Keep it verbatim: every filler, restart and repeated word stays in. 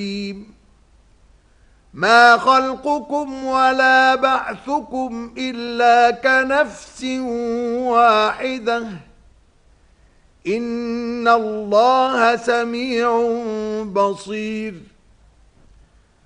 ما خلقكم ولا بعثكم إلا كنفس واحدة إن الله سميع بصير